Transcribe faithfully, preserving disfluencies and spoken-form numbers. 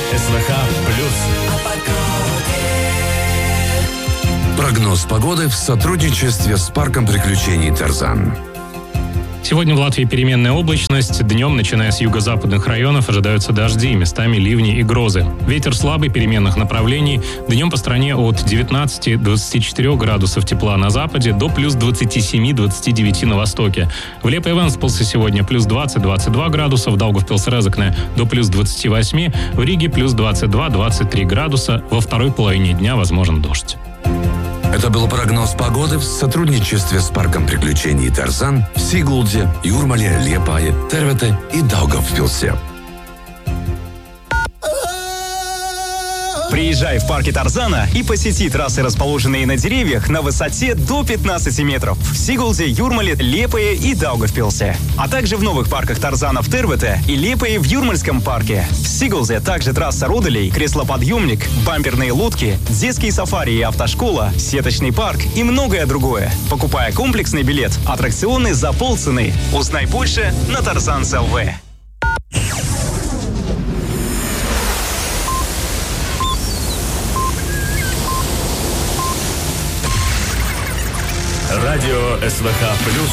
СВХ плюс. Прогноз погоды в сотрудничестве с парком приключений «Тарзан». Сегодня в Латвии переменная облачность. Днем, начиная с юго-западных районов, ожидаются дожди, местами ливни и грозы. Ветер слабый, переменных направлений. Днем по стране от девятнадцати до двадцати четырёх градусов тепла на западе до плюс двадцати семи — двадцати девяти на востоке. В Лиепае-Вентспилсе сегодня плюс двадцать — двадцать два градуса, в Даугавпилсе-Резекне до плюс двадцати восьми, в Риге плюс двадцать два — двадцать три градуса. Во второй половине дня возможен дождь. Это был прогноз погоды в сотрудничестве с парком приключений «Тарзан» в Сигулде, Юрмале, Лиепае, Тервете и Даугавпилсе. Приезжай в парки Тарзана и посети трассы, расположенные на деревьях на высоте до пятнадцати метров в Сигулде, Юрмале, Лиепае и Даугавпилсе. А также в новых парках Тарзана в Тервете и Лиепае в Юрмальском парке. В Сигулде также трасса Руделей, креслоподъемник, бамперные лодки, детские сафари и автошкола, сеточный парк и многое другое. Покупая комплексный билет, аттракционы за полцены. Узнай больше на Тарзан точка эл ви. Радио СВХ плюс.